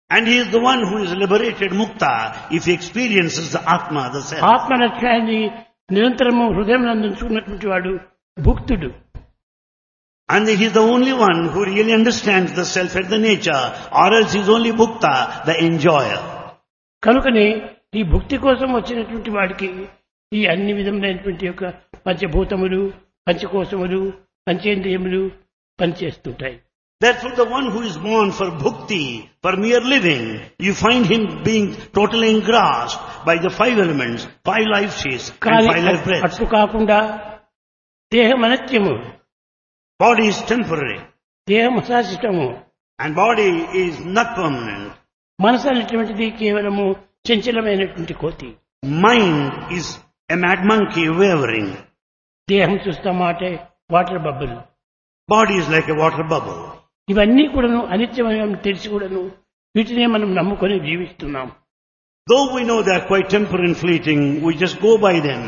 And he is the one who is liberated mukta if he experiences the Atma, the self. ఆత్మలక్ష్యాన్ని నిరంతరము హృదయం నందుకున్నటువంటి వాడు భుక్తుడు. And he is the only one who really understands the self at the nature, or else he is only mukta, the enjoyer. కనుకనే ఈ భుక్తి కోసం వచ్చినటువంటి వాడికి ఈ అన్ని విధములైనటువంటి యొక్క పంచభూతములు, పంచకోశములు, పంచేంద్రియములు పనిచేస్తుంటాయి. Therefore the one who is born for bhukti, for mere living, you find him being totally engrossed by the five elements, five life sheaths and కానీ five life breaths. అట్లు కాకుండా దేహం అనిత్యము, Body is temporary దేహం అశాశ్వతము, and body is not permanent. మనసు అనేటువంటిది కేవలము చంచలమైనటువంటి కోతి. Mind is a mad monkey wavering. దేహం చూస్తామాటే water bubble. Body is like a water bubble. ఇవన్నీ కూడాను అనిత్యమని తెలిసి కూడాను వీటినే మనం నమ్ముకొని జీవిస్తున్నాం. Though we know they are quite temporary and fleeting, we just go by them.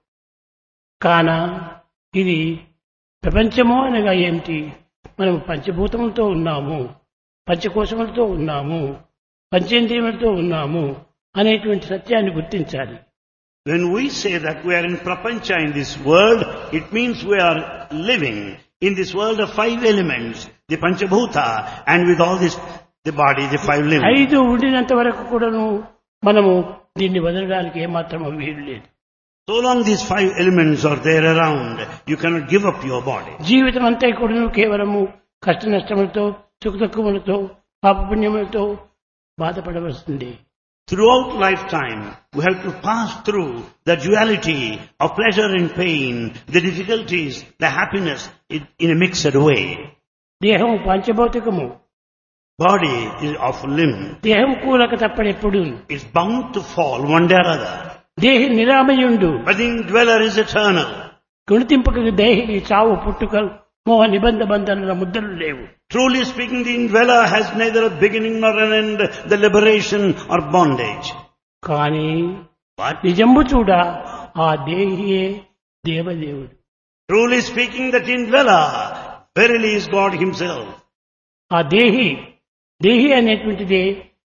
కాన ఇది ప్రపంచము అనగా ఏమిటి? మనం పంచభూతములతో ఉన్నాము, పంచకోశములతో ఉన్నాము, పంచేంద్రియములతో ఉన్నాము అనేటువంటి సత్యాన్ని గుర్తించాలి. When we say that we are in prapancha in this world, it means we are living in this world of five elements, the panchabhuta, and with all this, the body, the five limbs. ఐదు ఉండినంత వరకు కూడాను మనము దీన్ని వదలడానికి ఏమాత్రం వీలు లేదు. So long these five elements are there around, you cannot give up your body. జీవితం అంతా కూడాను కేవలము కష్ట నష్టములతో, సుఖ దుఃఖములతో, పాపపుణ్యములతో బాధపడవలసింది. Throughout lifetime, we have to pass through the duality of pleasure and pain, the difficulties, the happiness in a mixed way. దేహం పంచభౌతికము, Body is of limb. దేహం కూలక తప్పడెప్పుడు. It's bound to fall one day or other. దేహి నిరామయుండు, But the indweller is eternal. గుణతింపక దేహికి చావు పుట్టుకలు మోహ నిబంధ బంధనల ముద్రలు లేవు. Truly speaking, the indweller has neither a beginning nor an end, the liberation or bondage. కానీ But నిజంబు చూడ ఆ దేహియే దేవదేవుడు. truly speaking, that indweller verily is God himself. ఆ దేహి అనేటువంటిది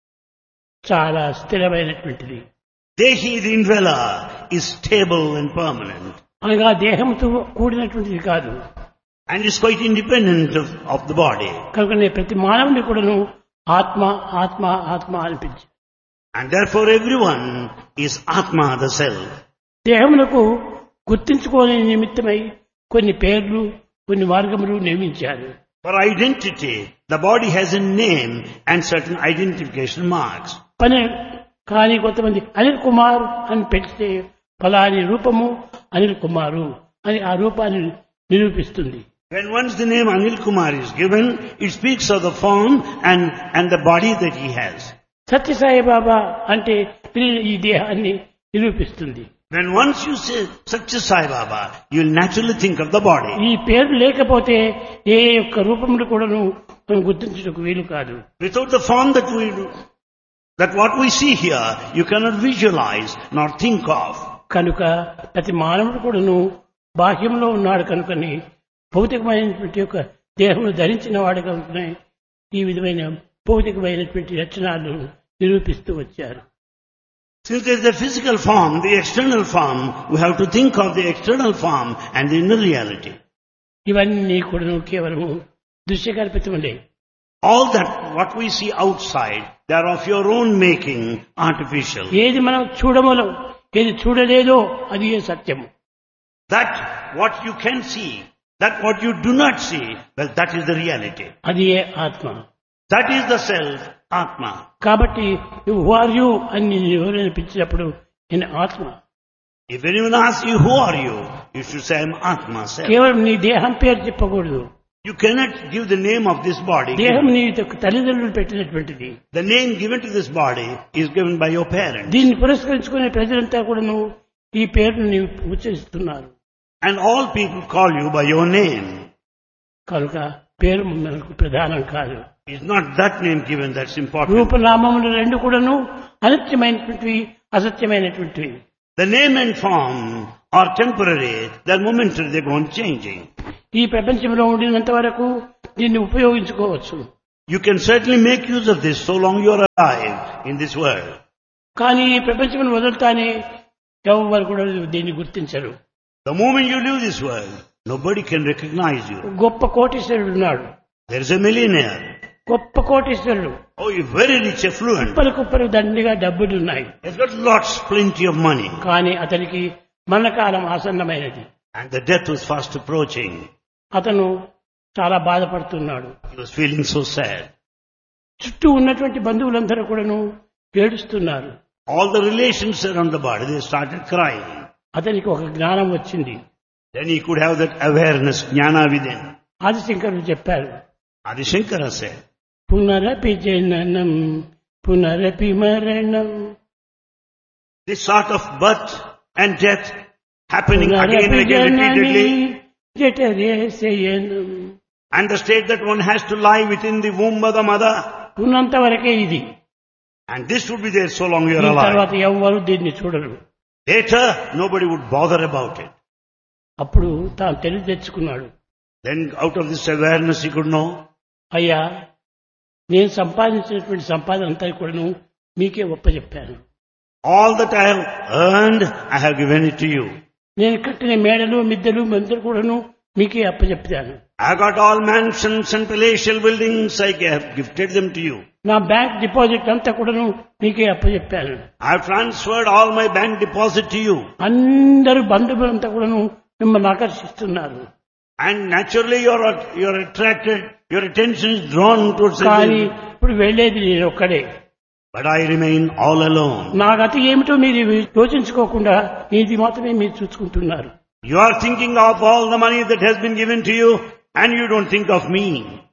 చాలా స్థిరమైనటువంటిది. Dehi, the indweller, is stable and permanent. అనగా దేహంతో కూడినటువంటిది కాదు. And is quite independent of the body. కనుకనే ప్రతి మానవుని కూడాను ఆత్మ ఆత్మ ఆత్మ అనిపించి, And therefore everyone is Atma, the self. దేహములకు గుర్తించుకోని నిమిత్తమై కొన్ని పేర్లు, కొన్ని మార్గములు నియమించారు. For identity, the body has a name and certain identification marks. పని కానీ కొంతమంది అనిల్ కుమార్ అని పెడితే ఫలాని రూపము అనిల్ కుమారు అని ఆ రూపాన్ని నిరూపిస్తుంది. When once the name Anil Kumar is given, it speaks of the form and the body that he has. సత్య సాయిబాబా అంటే ఈ దేహాన్ని నిరూపిస్తుంది. When once you say Satya Sai Baba, you will naturally think of the body. ఈ పేరు లేకపోతే ఏ యొక్క రూపములు కూడాను మనం గుర్తించడానికి వీలు కాదు. Without the form that what we see here, you cannot visualize nor think of. కనుక ప్రతి మానవుడు కూడాను బాహ్యంలో ఉన్నాడు కనుకని భౌతికమైనటువంటి యొక్క దేహమును ధరించిన వాడు కనుకనే ఈ విధమైన భౌతికమైనటువంటి లక్షణాలను నిరూపిస్తూ వచ్చారు. Since there is the physical form, the external form, we have to think of the external form and the inner reality. ఇవన్నీ కూడాను కేవలము దృశ్యకల్పితములే. All that what we see outside, they are of your own making, artificial. ఏది మనం చూడమలో, ఏది చూడలేదో అది ఏ సత్యము. That what you can see, that what you do not see, well, that is the reality. అది ఏ ఆత్మ. That is the self, Atma. కాబట్టి who are you అని ఎవరైనా పిలిచినప్పుడు నేను ఆత్మ. If anyone asks you, who are you? You should say, I am Atma, self. కేవలం నీ దేహం పేరు చెప్పకూడదు. You cannot give the name of this body. దేహం నీ తల్లిదండ్రులు పెట్టినటువంటిది. The name given to this body is given by your parents. దీన్ని పురస్కరించుకునే ప్రజలంతా కూడాను ఈ పేరును ఉచ్చరిస్తున్నారు. And all people call you by your name. కనుక పేరు మనకు ప్రధానం కాదు. It's not that name given that's important. రూపనామములు రెండు కూడాను అనిత్యమైనటువంటివి, అసత్యమైనటువంటివి. The name and form are temporary, they're momentary, they go on changing. ఈ ప్రపంచంలో ఉండినంత వరకు దీన్ని ఉపయోగించుకోవచ్చు. You can certainly make use of this so long you are alive in this world. కానీ ఈ ప్రపంచం వదులుతానే ఎవరు కూడా దీన్ని గుర్తించరు. The moment you leave this world, nobody can recognize you. గొప్ప కోటీశ్వరుడు ఉన్నాడు. There is a millionaire. గొప్ప కోటీశ్వరుడు. Oh, he's very rich, affluent. కుప్పలు కుప్పలు దండిగా డబ్బులు ఉన్నాయి. He's got lots, plenty of money. కానీ అతనికి మరణకాలం ఆసన్నమైనది. And the death was fast approaching. అతను చాలా బాధపడుతున్నాడు. He was feeling so sad. చుట్టూ ఉన్నటువంటి బంధువులందరూ కూడాను ఏడుస్తున్నారు. All the relations around the body, they started crying. అతనికి ఒక జ్ఞానం వచ్చింది. Then he could have that awareness, jnana within. ఆదిశంకరుడు చెప్పారు. Adi Shankara said, పునరపి జననం పునరపి మరణం. this sort of birth and death happening again and again repeatedly, జఠరే శయనం. and the state that one has to lie within the womb of the mother, ఉన్నంత వరకే ఇది. and this would be there so long you are ఈ తర్వాత alive. ఎవ్వరు దీన్ని చూడరు. Later, nobody would bother about it. అప్పుడు తాను తెలివి తెచ్చుకున్నాడు. Then out of this awareness he could know, అయ్యా, నేను సంపాదించినటువంటి సంపాదన అంతా కూడాను మీకే ఒప్పచెప్పాను. all that I have earned, I have given it to you. నేను కట్టిన మేడలు మిద్దెలు మందులు కూడాను మీకే అప్పచెప్పాను. I got all mansions and palatial buildings, I have gifted them to you. నా బ్యాంక్ డిపాజిట్ అంతా కూడాను మీకే అప్పచెప్పాను. I have transferred all my bank deposit to you. అందరూ బంధువులంతా కూడాను మిమ్మల్ని ఆకర్షిస్తున్నారు. And naturally you are attracted, your attention is drawn towards కానీ it. ఇప్పుడు వెళ్ళేది నేను ఒక్కడే. But I remain all alone. నా గతి ఏమిటో మీరు యోచించుకోకుండా ఇది మాత్రమే మీరు చూసుకుంటున్నారు. You are thinking of all the money that has been given to you and you don't think of me.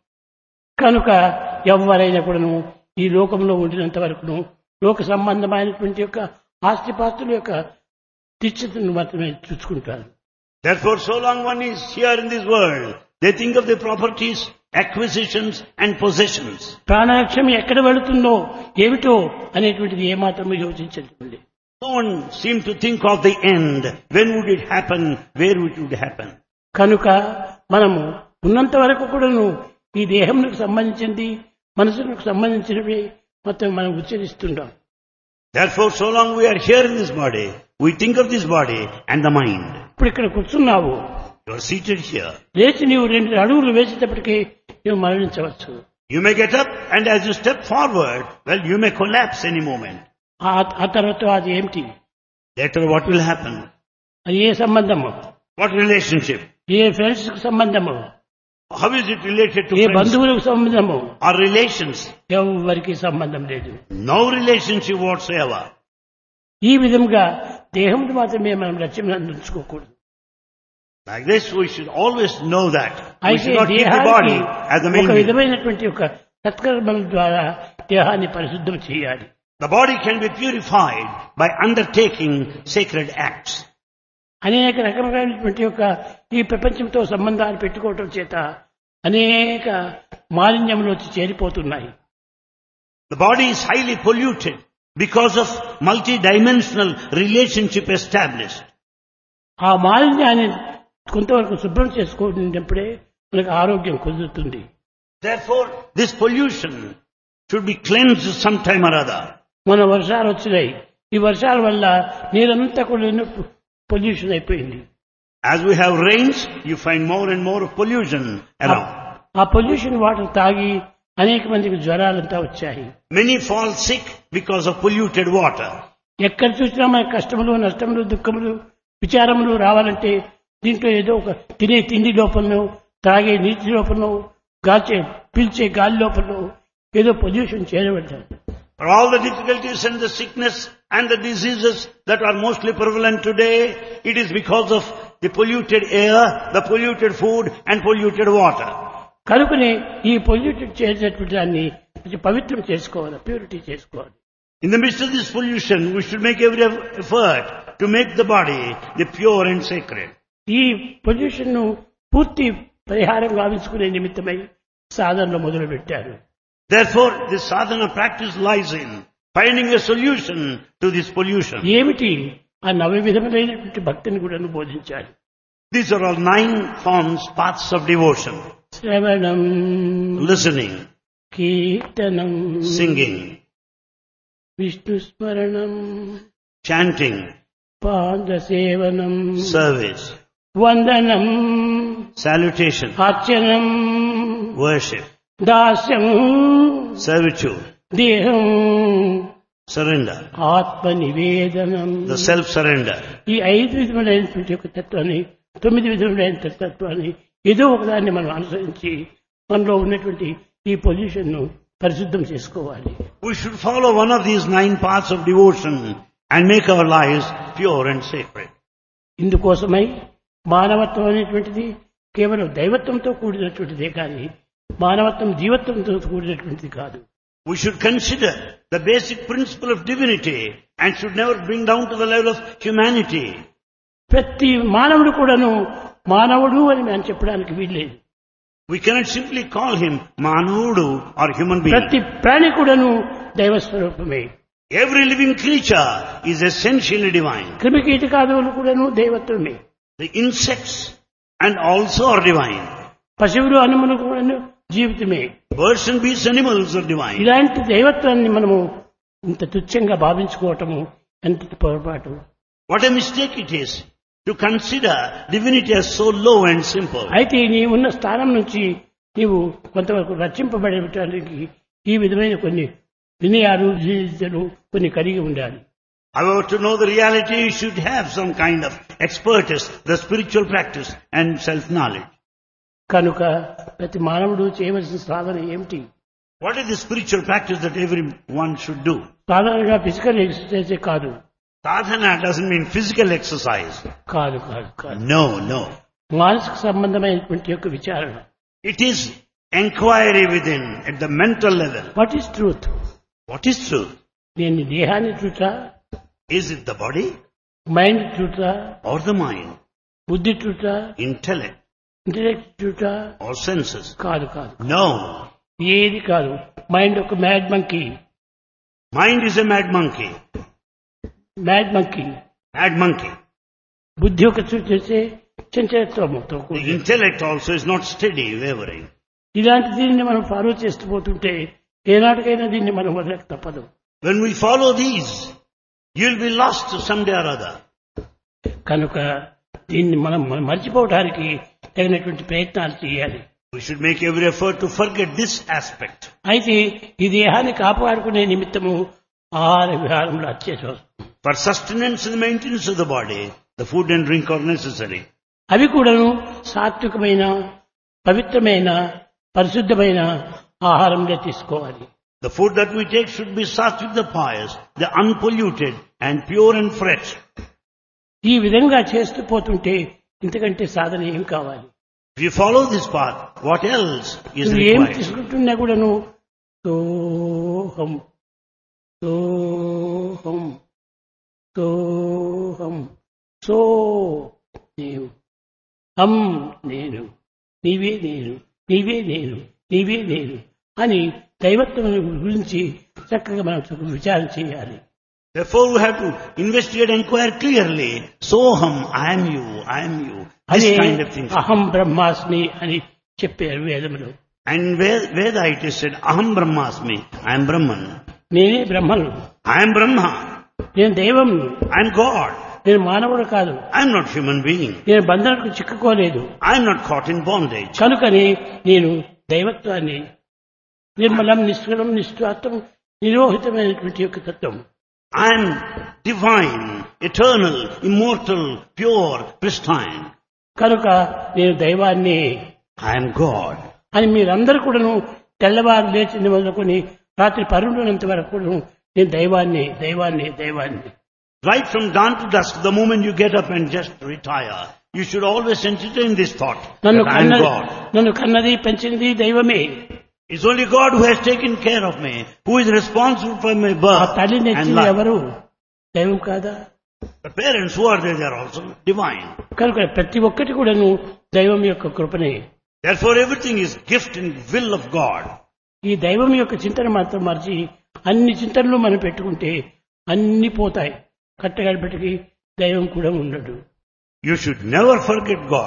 కనుక ఎవరైనా కూడాను ఈ లోకంలో ఉండినంత వరకును లోక సంబంధమైనటువంటి యొక్క ఆస్తిపాస్తుల యొక్క తీర్చితను మాత్రమే చూసుకుంటారు. Therefore, so long one is here in this world, they think of the properties, acquisitions and possessions. ప్రాణలక్ష్యం ఎక్కడ వెళుతుందో ఏమిటో అనేటువంటిది ఏమాత్రము యోచించండి. No one seems to think of the end. When would it happen? Where it would happen? కనుక మనము ఉన్నంత వరకు కూడాను ఈ దేహములకు సంబంధించింది మనసులకు సంబంధించినవి మొత్తం మనం ఉచ్చరిస్తుంటాం. Therefore, so long we are here in this body, we think of this body and the mind. ఇప్పుడు ఇక్కడ కూర్చున్నావు, You are seated here. లేచి నీవు 2 అడుగులు వేసేటప్పటికీ నువ్వు మరణించవచ్చు. You may get up and as you step forward, well, you may collapse any moment. ఆ తర్వాత అది ఏమిటి? Later what will happen? అది ఏ సంబంధము? What relationship? ఏ ఫ్రెండ్స్ కు సంబంధము? How is it related to A friends బంధువులకు సంబంధము? or relations? ఎవరికి సంబంధం లేదు. No relationship whatsoever. ఈ విధంగా దేహంతో మాత్రమే మనం లక్ష్యం అందించుకోకూడదు. Like this, we should always know that. We అయితే should not keep the దేహానికి body as the main ఒక thing. విధమైనటువంటి ఒక సత్కర్మల ద్వారా దేహాన్ని పరిశుద్ధం చేయాలి. The body can be purified by undertaking sacred acts. అనేక రకమైనటువంటి యొక్క ఈ ప్రపంచంతో సంబంధాలు పెట్టుకోవటం చేత అనేక మాలిన్యములు వచ్చి చేరిపోతున్నాయి. The body is highly polluted because of multi-dimensional relationship established. ఆ మాలిన్యాన్ని కొంతవరకు శుభ్రం చేసుకున్నప్పుడే మనకు ఆరోగ్యం కుదురుతుంది. Therefore, this pollution should be cleansed sometime or other. మన వర్షాలు వచ్చినాయి. ఈ వర్షాల వల్ల నీరంతా కూడా పొల్యూషన్ అయిపోయింది. As we have rains, you find more and more pollution around. ఆ పొల్యూషన్ వాటర్ తాగి అనేక మందికి జ్వరాలంతా వచ్చాయి. Many fall sick because of polluted water. ఎక్కడ చూసినా మన కష్టములు, నష్టములు, దుఃఖములు, విచారములు రావాలంటే దీంట్లో ఏదో ఒక తినే తిండి లోపలనో, తాగే నీటి లోపలనో, పీల్చే గాలి లోపలనో ఏదో pollution చేయబడ్డారు. For all the difficulties and the sickness and the diseases that are mostly prevalent today, it is because of the polluted air, the polluted food and polluted water. కనుకనే ఈ పొల్యూటెడ్ చేసేటువంటి దాన్ని పవిత్రం చేసుకోవాలి, ప్యూరిటీ చేసుకోవాలి. In the midst of this pollution, we should make every effort to make the body the pure and sacred. ఈ pollution ను పూర్తి పరిహారం గావించుకునే నిమిత్తమై సాధనలో మొదలు పెట్టారు. Therefore, this sadhana practice lies in finding a solution to this pollution. ఏమిటి? ఆ 9 విధములైనటువంటి భక్తిని కూడా బోధించారు. These are all 9 forms, paths of devotion. శ్రవణం, Listening, కీర్తనం, singing, విష్ణు స్మరణం, chanting, పాదసేవనం, service, వందనం, salutation, అర్చనం, worship, దాస్యం, servitude, దేహం, surrender, ఆత్మ నివేదనం. the self-surrender. ఈ 5 విధములైనటువంటి యొక్క తత్వాన్ని, 9 విధములైన తత్వాన్ని ఏదో ఒకదాన్ని మనం అనుసరించి మనలో ఉన్నటువంటి ఈ పొజిషన్ ను పరిశుద్ధం చేసుకోవాలి. We should follow one of these 9 paths of devotion and make our lives pure and sacred. ఇందుకోసమై మానవత్వం అనేటువంటిది కేవలం దైవత్వంతో కూడినటువంటిదే కానీ మానవత్వం జీవత్వంతో కూడినటువంటిది కాదు. We should consider the basic principle of divinity and should never bring down to the level of humanity. ప్రతి మానవుడు కూడాను మానవుడు అని మనం చెప్పడానికి వీల్లేదు. We cannot simply call him Manudu or human being. ప్రతి ప్రాణి కూడాను దైవ స్వరూపమే. Every living creature is essentially divine. క్రిమికీటకాదులు కూడాను దైవత్వమే. The insects and also are divine. పశువులు అనుములు కూడాను జీవితమే. Birds and beasts, animals are divine. ఇలాంటి దైవత్వాన్ని మనము ఇంత తుచ్చంగా భావించుకోవటము ఎంత పొరపాటు. What a mistake it is to consider divinity as so low and simple. అయితే నీవున్న స్థానం నుంచి నీవు కొంతవరకు రక్షింపబడటానికి ఈ విధమైన కొన్ని వినయాలు జీవితాలు కొన్ని కలిగి ఉండాలి. However, to know the reality, you should have some kind of expertise, the spiritual practice and self-knowledge. కనుక ప్రతి మానవుడు చేయవలసిన సాధన ఏమిటి? What is the spiritual practice that everyone should do? సాధారణంగా ఫిజికల్ ఎక్సర్సైజ్ కాదు. Sadhana doesn't mean physical exercise. కాదు కాదు కాదు. No. మానసిక సంబంధమైనటువంటి యొక్క విచారణ. It is inquiry within, at the mental level. What is truth? What is truth? నేను దేహాన్ని ట్రూతా, Is it the body mind ట్రూతా, or the mind? బుద్ధి ట్రూతా, Intellect ఇంటెలెక్ట్ ట్రూతా? or senses? కాదు కాదు. No. ఏది కాదు. మైండ్ ఒక mad monkey. Mind is a mad monkey. Mad monkey. Mad monkey. బుద్ధి ఒక చేసే చంచలత్వంతో The intellect also is not steady, wavering. ఇలాంటి దీనిని మనం ఫాలో చేస్తూ పోతుంటే ఏనాటికైనా దీన్ని మనం వదలక తప్పదు. When we follow these, you will be lost someday or other. కనుక దీన్ని మనం మర్చిపోవడానికి తగినటువంటి ప్రయత్నాలు చేయాలి. We should make every effort to forget this aspect. అయితే ఈ దేహాన్ని కాపాడుకునే నిమిత్తము ఆహార విహారంలో అత్యవసరం. For sustenance and maintenance of the body, the food and drink are necessary. అవి కూడాను సాత్వికమైన, పవిత్రమైన, పరిశుద్ధమైన ఆహారంలో తీసుకోవాలి. The food that we take should be sattvic, the pious, the unpolluted and pure and fresh. ఈ విధంగా చేస్తూ పోతుంటే ఇంతకంటే సాధన ఏం కావాలి? If you follow this path, what else is నువ్వు ఏం required? తీసుకుంటున్నా కూడాను సోహం సోహం సోహం సో నేను హం నేను నీవే నేను నీవే నేను నీవే నేను అని దైవత్వం గురించి చక్కగా మనం విచారణ చేయాలి. Therefore, we have to investigate and inquire clearly. Soham, I am you, I am you. This అదే kind of thing. అహం బ్రహ్మాస్మి అని చెప్పారు వేదములు. And Veda it is said, Aham Brahmasmi, I am Brahman. నేనే బ్రహ్మను, I am Brahma, నేను దైవంను, I am God. నేను మానవుడు కాదు, I am not human being. నేను బంధనకు చిక్కుకోలేదు. I am not caught in bondage. కనుకని నేను దైవత్వాన్ని నిర్మలం నిష్కలం నిష్ఠాత్వం నిరోహితమైనటువంటి యొక్క తత్వం. I am divine, eternal, immortal, pure, pristine. కనుక నేను దైవాన్ని I am God. అని మీరందరూ కూడాను తెల్లవారు లేచింది మొదలుకొని రాత్రి పరుండునంత వరకు కూడాను నేను దైవాన్ని దైవాన్ని దైవాన్ని. Right from dawn to dusk, the moment you get up and just retire, you should always entertain this thought that I am God. నన్ను కన్నది పెంచినది దైవమే. It's only God who has taken care of me, who is responsible for my ఆ birth తల్లి and నెచ్చింది life. ఎవరు? దైవం కాదా? The parents who are there, they are also divine. కనుక ప్రతి ఒక్కటి కూడాను దైవం యొక్క కృపనే. Therefore, everything is gift and will of God. ఈ దైవం యొక్క చింతన మాత్రం మర్చి అన్ని చింతనలు మనం పెట్టుకుంటే అన్ని పోతాయి. కట్టగడపటికి దైవం కూడా ఉండడు. You should never forget God.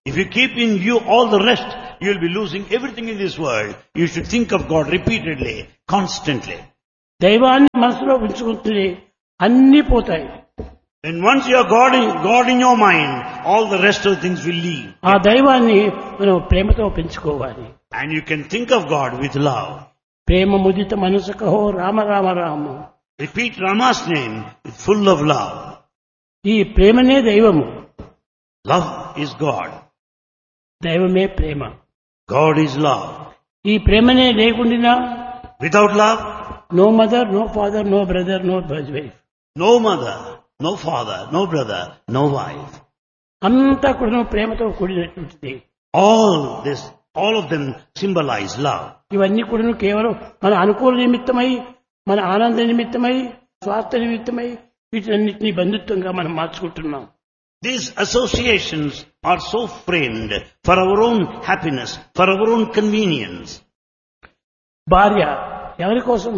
If you keep in view all the rest, you will be losing everything in this world. You should think of God repeatedly, constantly. దైవాన్ని మనసులో ఉంచుకుంటే అన్నీ పోతాయి. And once you are God in your mind, all the rest of the things will leave. ఆ దైవాన్ని మనం ప్రేమతో పెంచుకోవాలి. And you can think of God with love. ప్రేమ ముదిత మనసు Kaho Rama Rama Rama. Repeat Rama's name with full of love. ఈ ప్రేమనే దైవము. Love is God. దైవమే ప్రేమ. God is love. ఈ ప్రేమనే లేకుండా Without love, no mother, no father, no brother, no wife. no mother, no father, no brother, no wife. అంతా కూడా ప్రేమతో కూడినటువంటిది. All of them symbolize love. ఇవన్నీ కూడా కేవలం మన అనుకూల నిమిత్తమై, మన ఆనంద నిమిత్తమై, స్వార్థ నిమిత్తమై వీటన్నిటినీ బంధుత్వంగా మనం మార్చుకుంటున్నాం. These associations are so framed for our own happiness, for our own convenience. భార్య ఎవరి కోసం?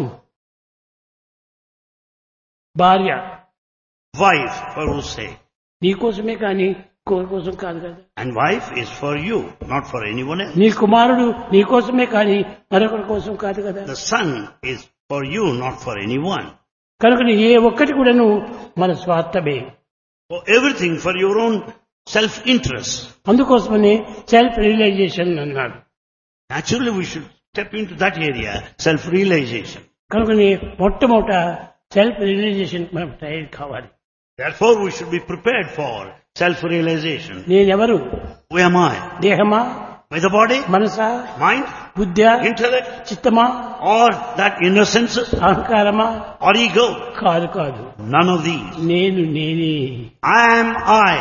భార్య Wife, for whose sake? నీ కోసమే కానీ ఇంకొకరి కోసం కాదు కదా. And wife is for you, not for anyone else. నీ కుమారుడు నీ కోసమే కానీ మరొకరి కోసం కాదు కదా. The son is for you, not for anyone. కనుక ఏ ఒక్కటి కూడాను మన స్వార్థమే. For everything for your own self-interest. అందుకోసమని సెల్ఫ్ రియలైజేషన్ అన్నాడు. Naturally we should step into that area, self-realization. కనుక మొట్టమొదట సెల్ఫ్ రియలైజేషన్ మనం తయారు కావాలి. Therefore we should be prepared for self-realization. నేనెవరు? Who am I? దేహమా, By the body, Manasa, mind, బుద్ధ్యా, intellect, చిత్తమా, or that inner senses, అహంకారమా? or ego? కాదు కాదు. None of these. నేనే. I am I.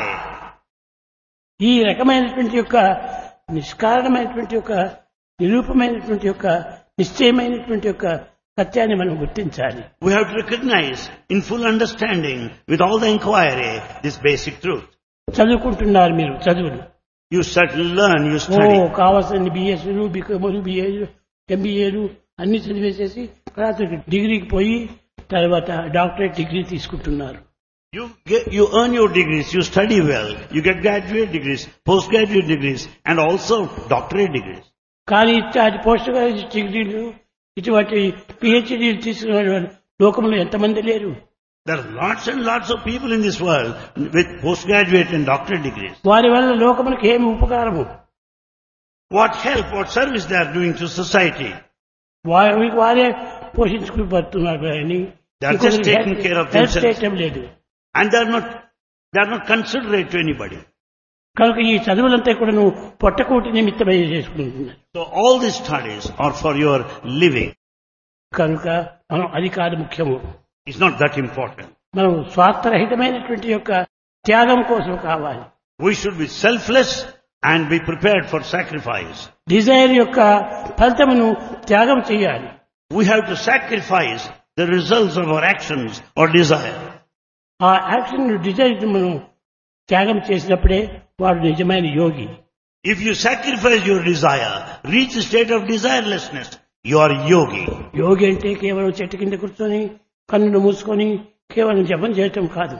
ఈ రకమైనటువంటి యొక్క నిష్కారణమైనటువంటి యొక్క నిరూపమైనటువంటి యొక్క నిశ్చయమైనటువంటి యొక్క సత్యాన్ని మనం గుర్తించాలి. We have to recognize in full understanding with all the inquiry this basic truth. చదువుకుంటున్నారు మీరు చదువులు. You learn, you study. కావాల్సిన బిఎస్లు, బికాములు, బిఏలు, ఎంబీఏలు అన్ని చదివేసేసి తర్వాత డిగ్రీకి పోయి తర్వాత డాక్టరేట్ డిగ్రీ తీసుకుంటున్నారు. You earn your degrees, you study well, you get graduate degrees, postgraduate degrees, and also doctorate degrees. కానీ ఇట్లాంటి పోస్ట్ గ్రాడ్యుయేట్ డిగ్రీలు ఇటువంటి పిహెచ్డీలు తీసుకున్న లోకంలో ఎంతమంది లేరు? There are lots and lots of people in this world with postgraduate and doctorate degrees. వారి వల్ల లోకములకు ఏమి ఉపకారము? What help, what service they are doing to society? వారే పోషించుకుని పడుతున్నారు కానీ They are just taking care of help themselves. చేయటం లేదు. And they are not considerate to anybody. కనుక ఈ చదువులంతా కూడా నువ్వు పొట్టకూటి నిమిత్తమై చేసుకుంటున్నాను. So all these studies are for your living. కనుక మనం అది కాదు ముఖ్యము. It's not that important. మనం స్వార్థరహితమైనటువంటి యొక్క త్యాగం కోసం కావాలి. We should be selfless and be prepared for sacrifice. Dzire యొక్క ఫలితమును త్యాగం చేయాలి. We have to sacrifice the results of our actions or desire. ఆ యాక్షన్ డిజైర్ మనం త్యాగం చేసినప్పుడే వాడు నిజమైన యోగి. If you sacrifice your desire, reach the state of desirelessness, you are yogi. యోగి అంటే కేవలం చెట్టు కింద కూర్చొని కన్నులు మూసుకొని కేవలం జపం చేయటం కాదు.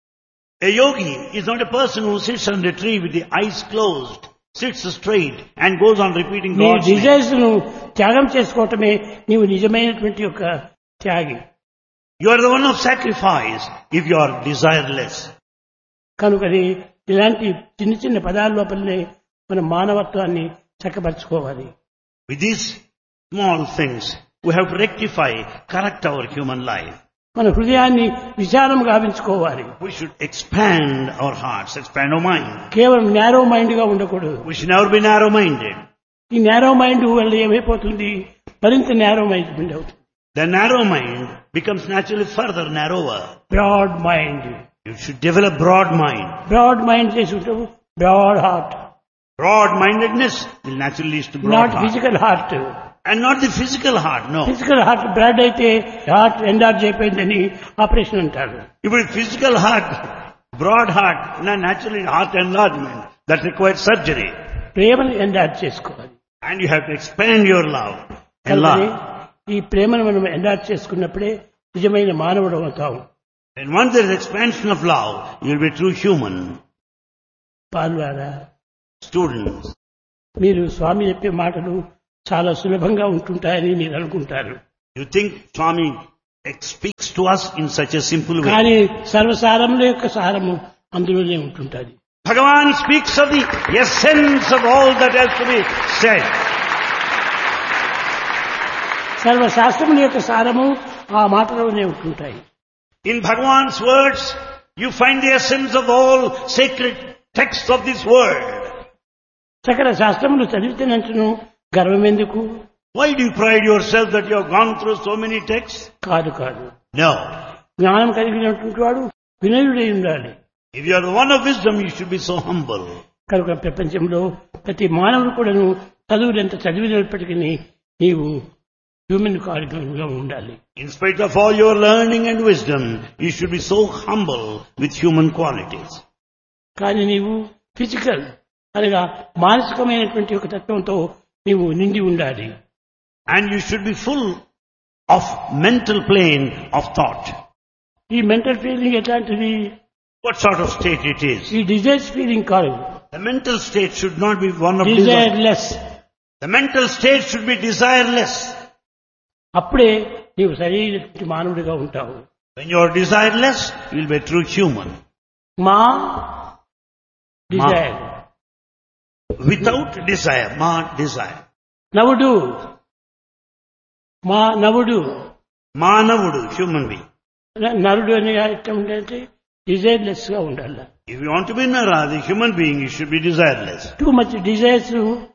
A yogi is not a person who sits on the tree with the eyes closed, sits straight and goes on repeating నీ God's name. డిజైర్స్ ను త్యాగం చేసుకోవటమే నీవు నిజమైనటువంటి యొక్క త్యాగి. You are the one of sacrifice if you are desireless. కనుకని ఇలాంటి చిన్న చిన్న పదాల లోపలనే మన మానవత్వాన్ని చక్కపరచుకోవాలి. With these small things, we have to rectify, correct our human life. మన హృదయాన్ని విశాలం గావించుకోవాలి. We should expand our hearts, expand our mind. కేవలం నేరో మైండ్ గా ఉండకూడదు. We should never be narrow-minded. ఈ నేరో మైండ్ వల్ల ఏమైపోతుంది? మరింత నేరో మైండ్ అవుతుంది. The narrow mind becomes naturally further narrower. Broad mind. You should develop broad mind. Broad mind చేసుకుంటావు broad heart. Broad-mindedness will naturally lead to broad not heart. Physical heart. And not the physical heart, no. Physical heart broad అయితే heart ఎండార్జ్ అయిపోయిందని operation అంటారు. If it is physical heart, broad heart, naturally heart enlargement, that requires surgery. ప్రేమను ఎండార్జ్ చేసుకోవాలి. And you have to expand your love. కనుకనే Enlarge. ఈ ప్రేమను మనం ఎండార్జ్ చేసుకున్నప్పుడే నిజమైన మానవుడు అవుతాం. And once there is expansion of love, you will be true human. పాల్వారా students. మీరు స్వామి చెప్పే మాటలు చాలా సులభంగా ఉంటుంటాయని మీరు అనుకుంటారు. You think Swami speaks to us in such a simple way. కానీ సర్వసారముల యొక్క సారము అందులోనే ఉంటుంటుంది. Bhagavan speaks of the essence of all that has to be said. సర్వశాస్త్రముల యొక్క సారము ఆ మాటలోనే ఉంటుంటాయి. In Bhagavan's words, you find the essence of all sacred texts of this world. సకల శాస్త్రములు చదివితేనంటును గర్వం ఎందుకు? Why do you pride yourself that you have gone through so many texts? కాదు కాదు. No. జ్ఞానం కలిగినటువంటి వాడు వినయుడై ఉండాలి. If you are the one of wisdom, you should be so humble. కనుక ప్రపంచంలో ప్రతి మానవుడు కూడాను చదువులంత చదివినప్పటికీ నీవు హ్యూమన్ క్వాలిటీగా ఉండాలి. In spite of all your learning and wisdom, you should be so humble with human qualities. కానీ నీవు ఫిజికల్ అనగా మానసికమైనటువంటి ఒక తత్వంతో నీవు నిండి ఉండాలి. And you should be full of mental plane of thought. ఈ mental feeling ఎట్లాంటిది? What sort of state it is? ఈ డిజైర్స్ ఫీలింగ్ కాదు. The mental state should not be one of desire. Desireless. The mental state should be desireless. అప్పుడే నీవు సరైనటువంటి మానవుడిగా ఉంటావు. When you are desireless, you will be a true human. మా Dzire. Without desire, ma desire. నవుడు. మా నవుడు. Manavudu, human being. నరుడు అని అర్థం ఏంటంటే డిజైర్లెస్ గా ఉండాలి. If you want to be Nara, the human being, you should be desireless. Too much desires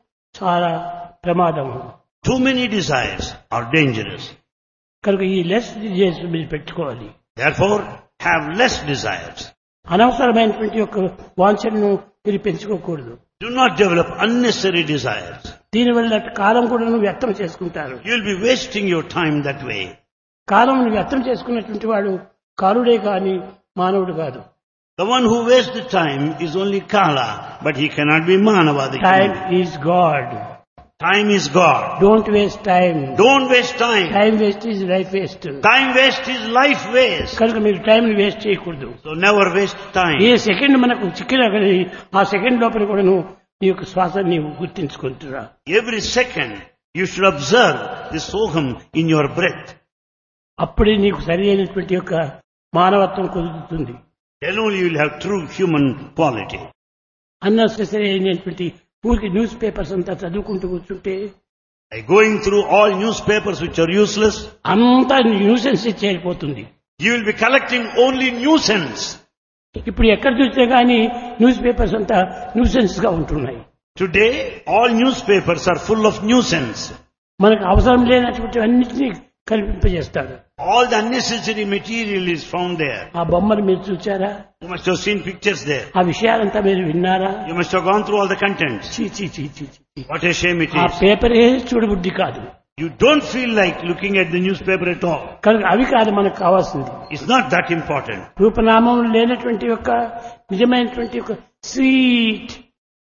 చాలా ప్రమాదము. Too many desires are dangerous. కనుక ఈ లెస్ డిజైర్స్ మీరు పెట్టుకోవాలి. Therefore, have less desires. అనవసరమైనటువంటి యొక్క వాంఛను మీరు పెంచుకోకూడదు. Do not develop unnecessary desires. దీనివల్ల కాలం కూడా వ్యర్థం చేసుకుంటారు. You will be wasting your time that way. కాలం వ్యర్థం చేసుకున్నటువంటి వాడు కాలుడే కాని మానవుడు కాదు. The one who wastes the time is only Kala, but he cannot be Manava. The time human. Is God. Time is God. Don't waste time. Don't waste time. Time waste is life waste. Time waste is life waste. కనుక మీరు time waste చేయకూడదు. So never waste time. ఏ second మనకు చిక్కినా కానీ ఆ second లోపల కూడా నీ యొక్క శ్వాస నీవు గుర్తించుకుంటున్నా. Every second you should observe the soham in your breath. అప్పుడే నీకు సరి అయినటువంటి యొక్క మానవత్వం కుదురుతుంది. Then only you will have true human quality. Unnecessary అయినటువంటి ఊరికి న్యూస్ పేపర్స్ అంతా చదువుకుంటూ కూర్చుంటే By going through all newspapers which are useless, అంతా nuisance చేరిపోతుంది. you will be collecting only nuisance. ఇప్పుడు ఎక్కడ చూస్తే గానీ న్యూస్ పేపర్స్ అంతా న్యూసెన్స్ గా ఉంటున్నాయి. Today, all newspapers are full of nuisance. మనకు అవసరం లేనటువంటి అన్నిటినీ కల్పింపజేస్తాడు. All the unnecessary material is found there. ఆ బొమ్మలు మీరు చూచారా? You must have seen pictures there. ఆ విషయాలంతా మీరు విన్నారా? You must have gone through all the contents. చీ చీ చీ చీ చీ. What a shame it ఆ is. పేపరే చూడబుద్ధి కాదు. You don't feel like looking at the newspaper at all. కనుక అవి కాదు మనకు కావాల్సింది. It's not that important. రూపనామం లేనటువంటి యొక్క నిజమైనటువంటి ఒక స్వీట్,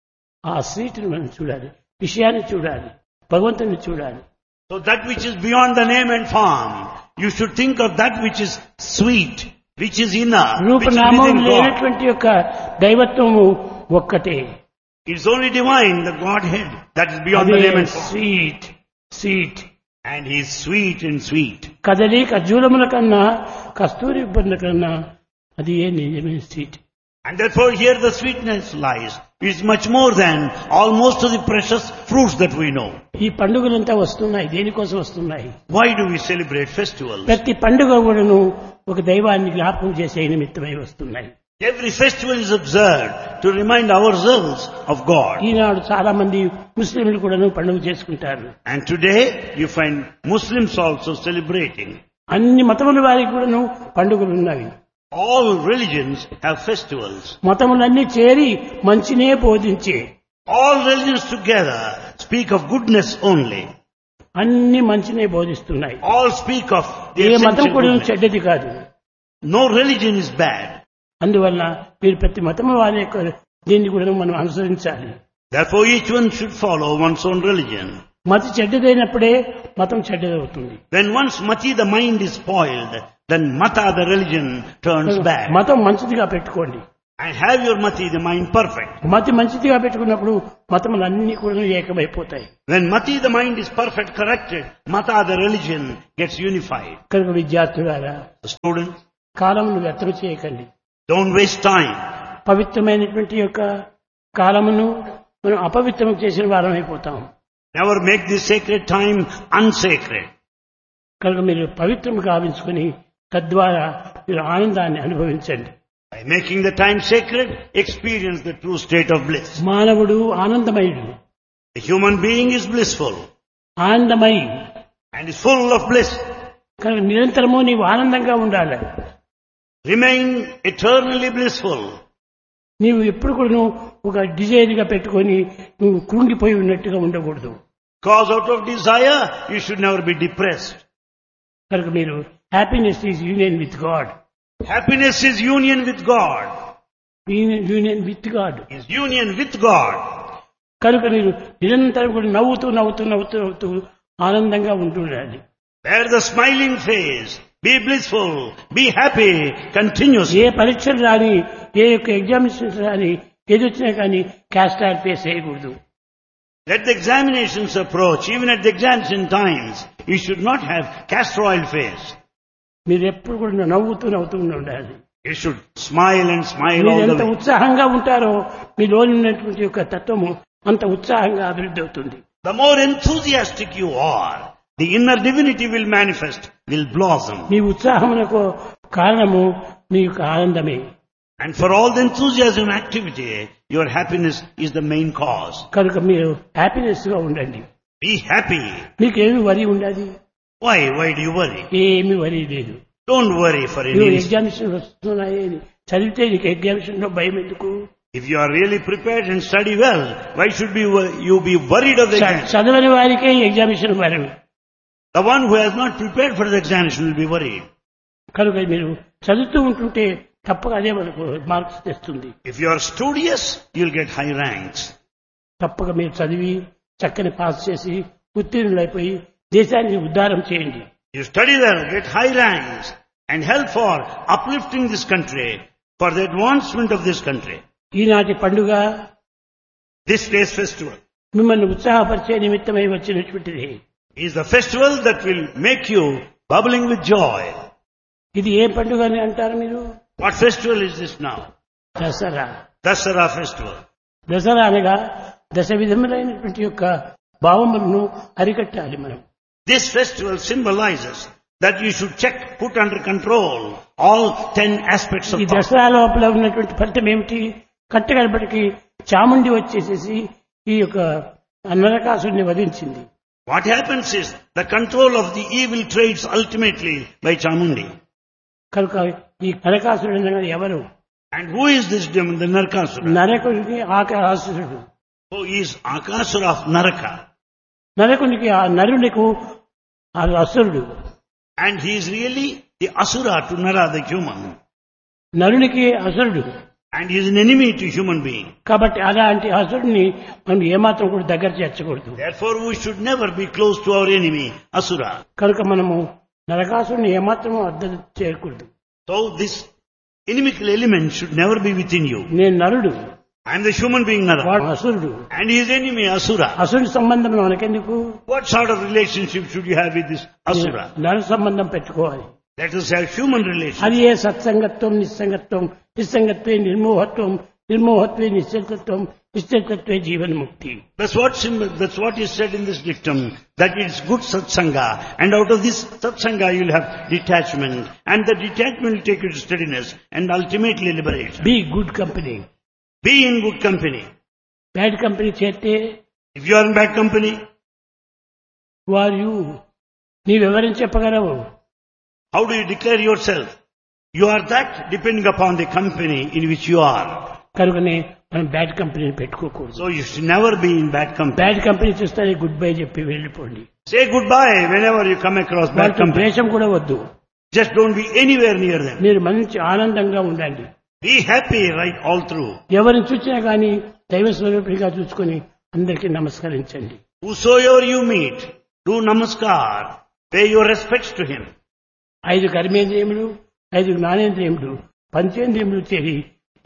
ఆ స్వీట్ ని మనం చూడాలి, విషయాన్ని చూడాలి, భగవంతుని చూడాలి. So that which is beyond the name and form, you should think of that which is sweet, which is inner, which is రూపనామం within God. లేనటువంటి యొక్క దైవత్వము ఒక్కటే. It's only divine, the Godhead, that is beyond the అదే name and form. Sweet sweet. And He is sweet and sweet. కదలి ఖర్జూరముల కన్నా కస్తూరి పండ్ల కన్నా అది ఏ నిజమైన sweet. And therefore here the sweetness lies. It's much more than all most of the precious fruits that we know. ఈ పండుగలంతా వస్తున్నాయి, దేనికోసం వస్తున్నాయి? Why do we celebrate festivals? ప్రతి పండుగ కూడాను ఒక దైవాన్ని జ్ఞాపకం చేసే నిమిత్తమై వస్తున్నాయి. Every festival is observed to remind ourselves of God. ఈనాడు చాలా మంది ముస్లింలు కూడాను పండుగ చేసుకుంటారు. And today you find Muslims also celebrating. అన్ని మతముల వారికి కూడాను పండుగలు ఉన్నవి. All religions have festivals. మతములన్నీ చేరి మంచినే బోధించే. All religions together speak of goodness only. అన్ని మంచినే బోధిస్తున్నాయి. All speak of the ఏ మతం essential కూడా goodness. చెడ్డది కాదు. No religion is bad. అందువల్ల మీరు ప్రతి మతము వారి యొక్క దీన్ని కూడా మనం అనుసరించాలి. Therefore each one should follow one's own religion. మతి చెడ్డదైనప్పుడే మతం చెడ్డదవుతుంది. When once mati, the mind is spoiled, then mata, the religion, turns bad. మతం మంచిదిగా పెట్టుకోండి. And have your mati, the mind, perfect. మతి మంచిదిగా పెట్టుకున్నప్పుడు మతములన్నీ కూడా ఏకమైపోతాయి. When mati, the mind, is perfect, corrected, mata, the religion, gets unified. కనుక విద్యార్థులారా, Students, కాలమును వ్యర్థం చేయకండి. don't waste time. పవిత్రమైనటువంటి యొక్క కాలమును మనం అపవిత్రం చేసిన వారం అయిపోతాం. Never make this sacred time unsacred. కనుక మీరు పవిత్రం గావించుకుని తద్వారా మీరు ఆనందాన్ని అనుభవించండి. By making the time sacred, experience the true state of bliss. మానవుడు ఆనందమయుడు, The human being is blissful ఆనందమయి. and is full of bliss. కనుక నిరంతరము నీవు ఆనందంగా ఉండాలి. Remain eternally blissful. నీవు ఎప్పుడు కూడా ఒక డిజైర్ గా పెట్టుకొని నువ్వు కృంగిపోయి ఉన్నట్టుగా ఉండకూడదు. Cause out of desire, you should never be depressed. కనుక మీరు happiness is union with God. Happiness is union with God. Union with God. Is union with God. కనుక మీరు నిరంతరం కూడా నవ్వుతూ నవ్వుతూ నవ్వుతూ నవ్వుతూ ఆనందంగా ఉంటుండాలి. Bear the smiling face. Be blissful. Be happy continuously. ఏ పరీక్షలు రాని, ఏ యొక్క ఎగ్జామినేషన్స్ రాని, ఏది వచ్చినా కానీ క్యాస్ట్ అవుట్ ఫేస్ చేయకూడదు. Let the examinations approach. Even at the examination times, you should not have castor oil face. మీరు ఎప్పుడు కూడా నవ్వుతూ నవ్వుతూ ఉండాలి. You should smile and smile మీరు all ఎంత the way. ఉత్సాహంగా ఉంటారో మీలోని ఉన్నటువంటి యొక్క తత్వము అంత ఉత్సాహంగా అభివృద్ధి అవుతుంది. The more enthusiastic you are, the inner divinity will manifest, will blossom. మీ ఉత్సాహమునకు కారణము మీ యొక్క ఆనందమే. And for all the enthusiasm and activity, your happiness is the main cause. కనుక మీరు హ్యాపీనెస్ గా ఉండండి. Be happy. మీకేమి వరి ఉండదు. Why? Why do you worry? ఏమి వరి లేదు. Don't worry for any నువ్వు reason. ఎగ్జామినేషన్ వస్తున్నాయి చదివితే నీకు ఎగ్జామినేషన్ లో భయం ఎందుకు? If you are really prepared and study well, why should you be worried of the exam? చదవని వారికే ఎగ్జామినేషన్ భయం. The one who has not prepared for the examination will be worried. కనుక మీరు చదువుతూ ఉంటుంటే తప్పక అదే మనకు మార్క్స్ తెస్తుంది. If you are studious, you'll get high ranks. తప్పక మీరు చదివి చక్కని పాస్ చేసి ఉత్తీర్ణులైపోయి దేశాన్ని ఉద్ధారం చేయండి. You study well, get high ranks, and help for uplifting this country, for the advancement of this country. ఈనాటి పండుగ This day's festival మిమ్మల్ని ఉత్సాహపరిచే నిమిత్తమై వచ్చినటువంటిది. is the festival that will make you bubbling with joy. ఇది ఏ పండుగ అని అంటారు మీరు? What festival is this now? Dasara. Dasara festival. Dasara అనగా దశ విధములైనటువంటి యొక్క భావములను అరికట్టాలి మనం. This festival symbolizes that you should check, put under control all 10 aspects of ఈ thought. దసరా లోపల ఉన్నటువంటి ఫలితం ఏమిటి? కట్టగడపటికి చాముండి వచ్చేసేసి ఈ యొక్క నరకాసుడిని వధించింది. What happens is the control of the evil trades ultimately by Chamundi. కనుక ఈ నరకాసుడు అనగా ఎవరు? And who is this demon, the Narakasura? నరకుడికి ఆకాసురుడు. Who is Akasura of Naraka? నరకునికి ఆ నరునికి ఆ అసురుడు. And he is really the Asura to Nara, the human. నరునికి అసురుడు. And he is an enemy to human being. కాబట్టి అలాంటి అసురుడిని మనం ఏమాత్రం కూడా దగ్గర చేర్చకూడదు. Therefore we should never be close to our enemy, Asura. కనుక మనము నరకాసురుని ఏమాత్రం అర్థం చేయకూడదు. So this inimical element should never be within you. నేను నరుడు, I am the human being Nara. వాడు అసురుడు. And his enemy, Asura. అసురుడి సంబంధం మనకెందుకు? What sort of relationship should you have with this Asura? నర సంబంధం పెట్టుకోవాలి. Let us have human relations. అది ఏ సత్సంగత్వం నిస్సంగత్వం, నిస్సంగత్వే నిర్మోహత్వం, నిర్మోహత్వే నిశ్చలతత్వం, నిశ్చలతత్వే జీవన్ముక్తి. That's what is said in this dictum, that it's good satsanga, and out of this satsanga you'll have detachment, and the detachment will take you to steadiness, and ultimately liberation. Be good company. Be in good company. Bad company చేస్తే If you are in bad company, వారు నీవెవరని చెప్పగలవు? how do you declare yourself? You are that depending upon the company in which you are. కనుకనే మనం bad కంపెనీని పెట్టుకోకూడదు. So you should never be in bad company. Bad company చూస్తే good bye చెప్పి వెళ్ళిపోండి. Say goodbye whenever you come across bad వాళ్ళతో company. ద్వేషం కూడా వద్దు. Just don't be anywhere near them. మీరు మంచి ఆనందంగా ఉండండి. Be happy right all through. ఎవరిని చూసినా కానీ దైవ స్వరూపిగా చూసుకొని అందరికీ నమస్కరించండి. Whosoever you meet, do namaskar, pay your respects to him. 5 కర్మేంద్రియములు, 5 జ్ఞానేంద్రియములు, పంచేంద్రియములు చేరి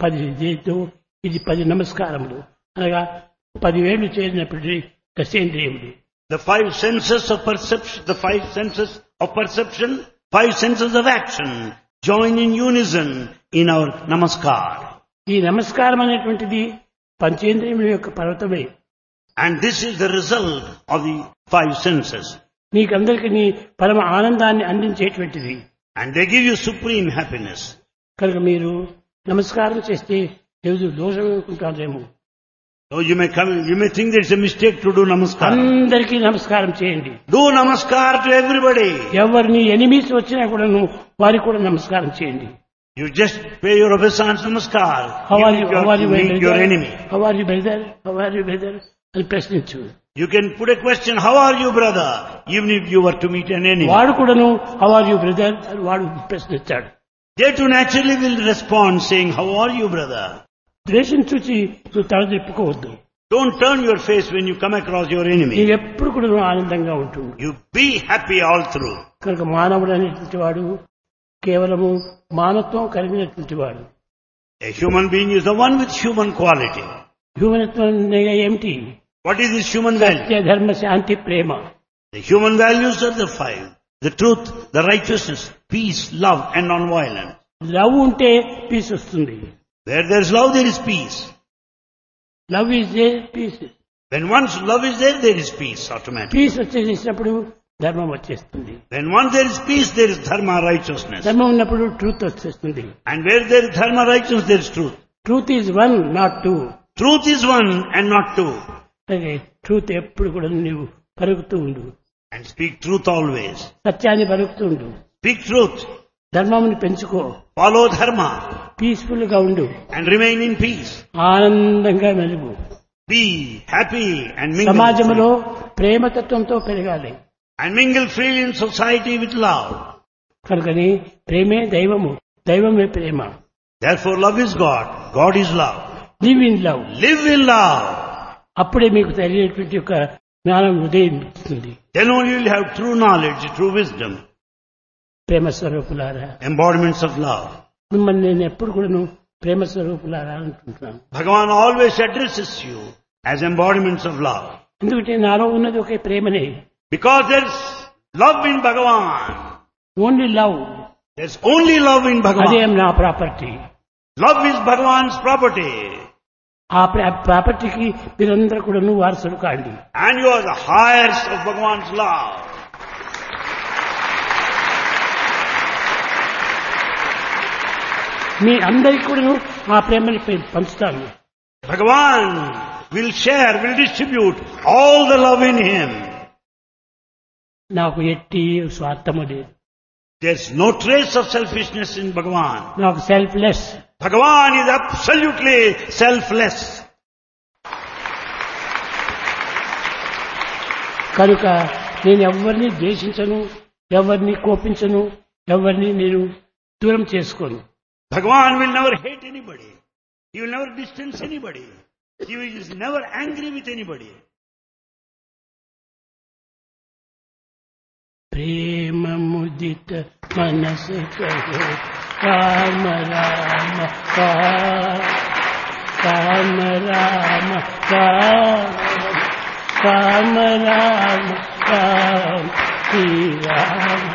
10 చేతులు, ఇది 10 నమస్కారములు అనగా 10 వేళ్లు చేరినప్పటి దశేంద్రియములు. The 5 senses of perception, the 5 senses of perception, 5 senses of action join in unison in our namaskar. ఈ నమస్కారం అనేటువంటిది పంచేంద్రియముల యొక్క పర్వతమే. And this is the result of the 5 senses. మీకందరికీ నీ పరమ ఆనందాన్ని అందించేటువంటిది. And they give you supreme happiness. కనుక మీరు నమస్కారం చేస్తే ఏదో దోషం అనుకుంటారేమో. So you may think that it's a mistake to do namaskar. అందరికీ నమస్కారం చేయండి. Do namaskar to everybody. ఎవరిని ఎనిమిస్ వచ్చినా కూడా వారికి కూడా నమస్కారం చేయండి. You just pay your obeisance namaskar. How are you, your enemy. How are you, brother? How are you, brother? అని ప్రశ్నించు. You can put a question, how are you, brother? Even if you were to meet an enemy. వాడు కూడాను how are you brother అని వాడు ప్రశ్నిస్తాడు. They too naturally will respond saying, how are you, brother? ద్వేషం చూసి నువ్వు తల తిప్పుకోవద్దు. Don't turn your face when you come across your enemy. నీవు ఎప్పుడు కూడా ఆనందంగా ఉంటుంది. You be happy all through. కనుక మానవుడు అనేటువంటి వాడు కేవలము మానత్వం కలిగినటువంటి వాడు. A human being is the one with human quality. హ్యూమనత్వం ఏమిటి? What is this human value? సత్య, ధర్మ, శాంతి, ప్రేమ. The human values are the 5. The truth, the righteousness, peace, love and non-violence. Love ఉంటే పీస్ వస్తుంది. Where there is love, there is peace. Love is there, piece. When once love is there, there is peace automatically. Piece వచ్చేసినప్పుడు ధర్మం వచ్చేస్తుంది. When once there is peace, there is dharma, righteousness. ధర్మం ఉన్నప్పుడు truth వచ్చేస్తుంది. And where there is dharma, righteousness, there is truth. Truth is one, not two. Truth is one and not two. Truth ఎప్పుడు కూడా నువ్వు పలుకుతూ ఉండు. And speak truth always. సత్యాన్ని పలుకుతూ ఉండు. Speak truth. ధర్మముని పెంచుకో. Follow dharma. పీస్ఫుల్ గా ఉండు. And remain in peace. ఆనందంగా మెలుగు. Be happy and mingle. సమాజంలో ప్రేమతత్వంతో పెరగాలి. And mingle freely in society with love. కనుకని ప్రేమే దైవము, దైవమే ప్రేమ. Therefore love is God. God is love. Live in love. Live in love. అప్పుడే మీకు తెలియనటువంటి యొక్క జ్ఞానం ఉదయిస్తుంది. Then only you will have true knowledge, true wisdom. ప్రేమ స్వరూపులారా, Embodiments of love. మిమ్మల్ని నేను ఎప్పుడు కూడా ప్రేమ స్వరూపులారా అంటుంటాను. Bhagavan always addresses you as embodiments of love. ఎందుకంటే నాలో ఉన్నది ఒకే ప్రేమనే. Because there's love in Bhagavan. Only love. There's only love in అదే Bhagavan. నా property. Love is Bhagavan's property. ఆ ప్రాపర్టీకి మీరందరూ కూడా వారసులు కాండి. And you are the heirs of Bhagavan's love. మీ అందరికీ కూడా ఆ ప్రేమని పంచుతాను. Bhagavan will share, will distribute all the love in him. నాకు ఎట్టి స్వార్థము లేదు. There's no trace of selfishness in Bhagavan. నాకు selfless. Bhagavan is absolutely selfless. కనుక నేను ఎవరిని ద్వేషించను, ఎవరిని కోపించను, ఎవరిని నేను దూరం చేసుకోను. Bhagavan will never hate anybody. He will never distance anybody. He is never angry with anybody. ప్రేమ ముదిత మనసు కహో రామ రామ రామ రామ రామ రామ రామ శ్రీ రామ.